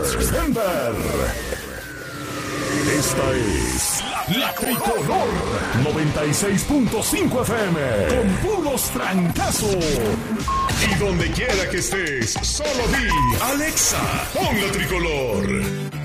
Denver. Esta es la Tricolor 96.5 FM con puros trancazos. Y donde quiera que estés, solo di Alexa, pon la Tricolor.